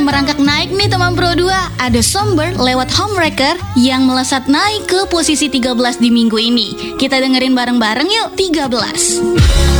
yang merangkak naik nih teman Pro 2. Ada Somber lewat Homewrecker yang melesat naik ke posisi 13 di minggu ini. Kita dengerin bareng-bareng yuk, 13.